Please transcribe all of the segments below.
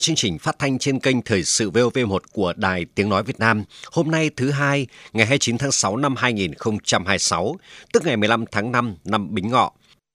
Chương trình phát thanh trên kênh Thời sự VOV1 của Đài Tiếng Nói Việt Nam hôm nay thứ Hai, ngày 29 tháng 6 năm 2026, tức ngày 15 tháng 5 năm Bính Ngọ.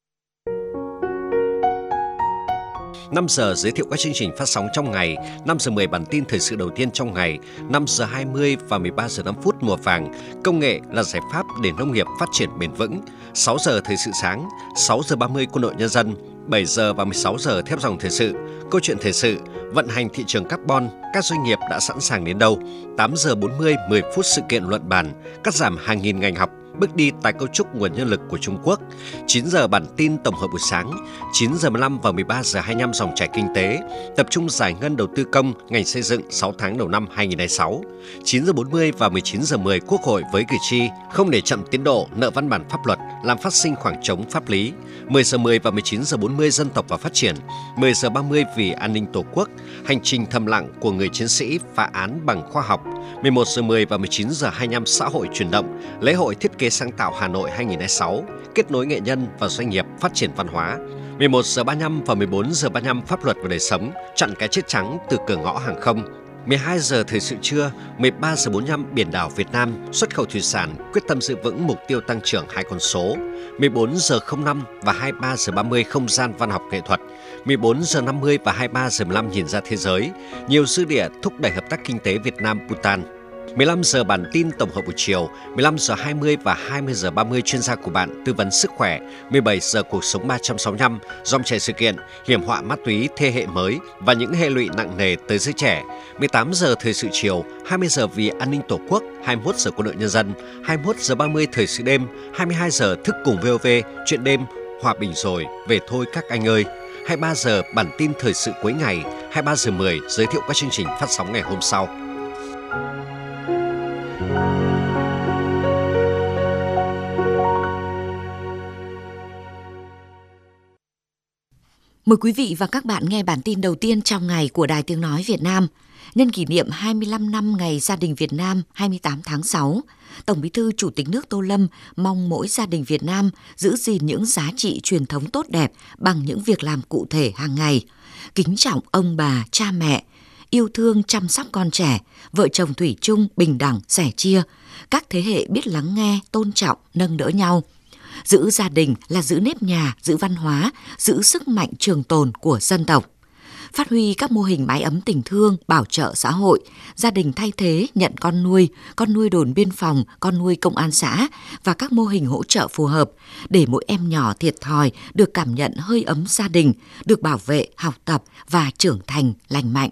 5 giờ giới thiệu các chương trình phát sóng trong ngày, 5 giờ 10 bản tin thời sự đầu tiên trong ngày, 5 giờ 20 và 13 giờ 5 phút mùa vàng, công nghệ là giải pháp để nông nghiệp phát triển bền vững, 6 giờ thời sự sáng, 6 giờ 30 quân đội nhân dân, 7 giờ và 16 giờ theo dòng thời sự, câu chuyện thời sự, vận hành thị trường carbon, các doanh nghiệp đã sẵn sàng đến đâu, 8 giờ 40, 10 phút sự kiện luận bàn, cắt giảm hàng nghìn ngành học, bước đi tái cấu trúc nguồn nhân lực của Trung Quốc, 9 giờ bản tin tổng hợp buổi sáng, 9 giờ 15 và 13 giờ 25 dòng chảy kinh tế, tập trung giải ngân đầu tư công ngành xây dựng 6 tháng đầu năm 2026, 9 giờ 40 và 19 giờ 10 Quốc hội với cử tri, không để chậm tiến độ nợ văn bản pháp luật, làm phát sinh khoảng trống pháp lý, 10 giờ 10 và 19 giờ 40 dân tộc và phát triển, 10 giờ 30 vì an ninh Tổ quốc, hành trình thầm lặng của người chiến sĩ phá án bằng khoa học, 11 giờ 10 và 19 giờ 25 xã hội chuyển động, lễ hội thiết kế sáng tạo Hà Nội 2026, kết nối nghệ nhân và doanh nghiệp phát triển văn hóa, 11 giờ 35 và 14 giờ 35 pháp luật và đời sống, chặn cái chết trắng từ cửa ngõ hàng không, 12 giờ thời sự trưa, 13 giờ 45 biển đảo Việt Nam, xuất khẩu thủy sản, quyết tâm giữ vững mục tiêu tăng trưởng 2 con số, 14 giờ 05 và 23 giờ 30 không gian văn học nghệ thuật, 14 giờ 50 và 23 giờ 15 nhìn ra thế giới, nhiều dư địa thúc đẩy hợp tác kinh tế Việt Nam-Bhutan. 15 giờ bản tin tổng hợp buổi chiều, 15 giờ 20 và 20 giờ 30 chuyên gia của bạn tư vấn sức khỏe, 17 giờ cuộc sống 365, dòng chảy sự kiện, hiểm họa ma túy thế hệ mới và những hệ lụy nặng nề tới giới trẻ, 18 giờ thời sự chiều, 20 giờ vì an ninh Tổ quốc, 21 giờ quân đội nhân dân, 21 giờ 30 thời sự đêm, 22 giờ thức cùng VOV, chuyện đêm, hòa bình rồi, về thôi các anh ơi. 23 giờ bản tin thời sự cuối ngày, 23 giờ 10 giới thiệu các chương trình phát sóng ngày hôm sau. Mời quý vị và các bạn nghe bản tin đầu tiên trong ngày của Đài Tiếng Nói Việt Nam. Nhân kỷ niệm 25 năm Ngày Gia đình Việt Nam 28 tháng 6, Tổng Bí thư Chủ tịch nước Tô Lâm mong mỗi gia đình Việt Nam giữ gìn những giá trị truyền thống tốt đẹp bằng những việc làm cụ thể hàng ngày, kính trọng ông bà, cha mẹ, yêu thương chăm sóc con trẻ, vợ chồng thủy chung, bình đẳng, sẻ chia, các thế hệ biết lắng nghe, tôn trọng, nâng đỡ nhau. Giữ gia đình là giữ nếp nhà, giữ văn hóa, giữ sức mạnh trường tồn của dân tộc. Phát huy các mô hình mái ấm tình thương, bảo trợ xã hội, gia đình thay thế nhận con nuôi đồn biên phòng, con nuôi công an xã và các mô hình hỗ trợ phù hợp để mỗi em nhỏ thiệt thòi được cảm nhận hơi ấm gia đình, được bảo vệ, học tập và trưởng thành lành mạnh.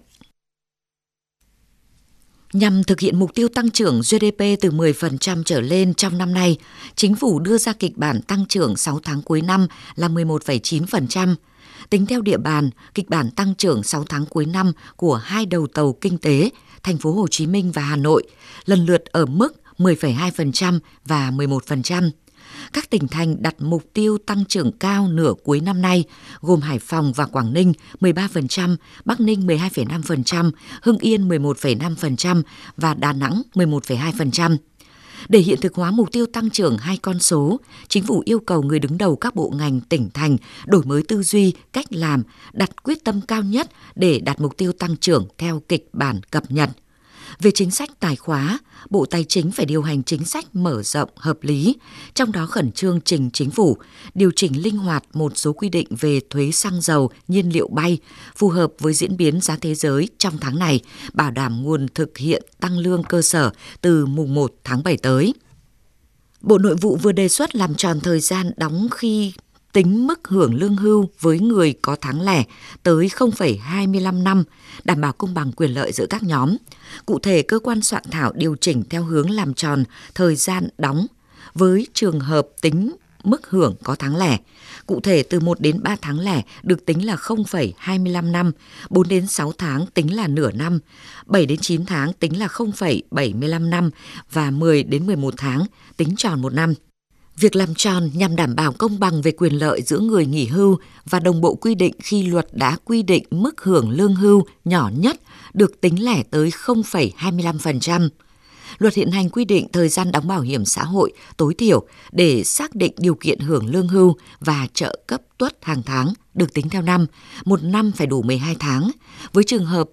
Nhằm thực hiện mục tiêu tăng trưởng GDP từ 10% trở lên trong năm nay, Chính phủ đưa ra kịch bản tăng trưởng 6 tháng cuối năm là 11,9%. Tính theo địa bàn, kịch bản tăng trưởng 6 tháng cuối năm của hai đầu tàu kinh tế, thành phố Hồ Chí Minh và Hà Nội, lần lượt ở mức 10,2% và 11%. Các tỉnh thành đặt mục tiêu tăng trưởng cao nửa cuối năm nay, gồm Hải Phòng và Quảng Ninh 13%, Bắc Ninh 12,5%, Hưng Yên 11,5% và Đà Nẵng 11,2%. Để hiện thực hóa mục tiêu tăng trưởng hai con số, Chính phủ yêu cầu người đứng đầu các bộ ngành tỉnh thành đổi mới tư duy, cách làm, đặt quyết tâm cao nhất để đạt mục tiêu tăng trưởng theo kịch bản cập nhật. Về chính sách tài khóa, Bộ Tài chính phải điều hành chính sách mở rộng hợp lý, trong đó khẩn trương trình Chính phủ, điều chỉnh linh hoạt một số quy định về thuế xăng dầu, nhiên liệu bay, phù hợp với diễn biến giá thế giới trong tháng này, bảo đảm nguồn thực hiện tăng lương cơ sở từ mùng 1 tháng 7 tới. Bộ Nội vụ vừa đề xuất làm tròn thời gian đóng khi tính mức hưởng lương hưu với người có tháng lẻ tới 0,25 năm, đảm bảo công bằng quyền lợi giữa các nhóm. Cụ thể, cơ quan soạn thảo điều chỉnh theo hướng làm tròn thời gian đóng với trường hợp tính mức hưởng có tháng lẻ. Cụ thể, từ 1 đến 3 tháng lẻ được tính là 0,25 năm, 4 đến 6 tháng tính là nửa năm, 7 đến 9 tháng tính là 0,75 năm và 10 đến 11 tháng tính tròn 1 năm. Việc làm tròn nhằm đảm bảo công bằng về quyền lợi giữa người nghỉ hưu và đồng bộ quy định khi luật đã quy định mức hưởng lương hưu nhỏ nhất được tính lẻ tới 0,25%. Luật hiện hành quy định thời gian đóng bảo hiểm xã hội tối thiểu để xác định điều kiện hưởng lương hưu và trợ cấp tuất hàng tháng được tính theo năm, một năm phải đủ 12 tháng. Với trường hợp